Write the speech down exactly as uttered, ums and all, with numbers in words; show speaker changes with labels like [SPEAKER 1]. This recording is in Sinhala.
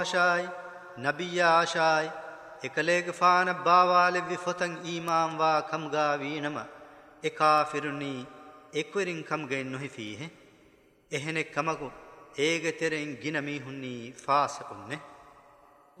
[SPEAKER 1] ආශායි නබියා ආශායි එකලේග ෆාන බාවාලෙ විෆොතන් ඊමාම් වා කම්ගාවීනම එකාෆිරුනි එක්වරින් කම්ගෙන් නොහිෆීහෙ එහෙනෙක් කමකු ඒග තෙරෙන් ගිනමී හුන්නී ෆාසකුන්නේ